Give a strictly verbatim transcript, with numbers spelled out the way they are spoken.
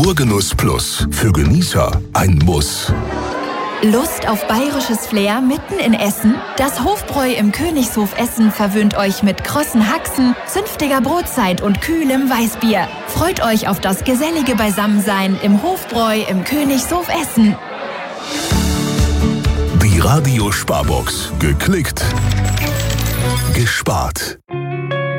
Purgenuss Plus. Für Genießer ein Muss. Lust auf bayerisches Flair mitten in Essen? Das Hofbräu im Königshof Essen verwöhnt euch mit krossen Haxen, zünftiger Brotzeit und kühlem Weißbier. Freut euch auf das gesellige Beisammensein im Hofbräu im Königshof Essen. Die Radio Sparbox. Geklickt. Gespart.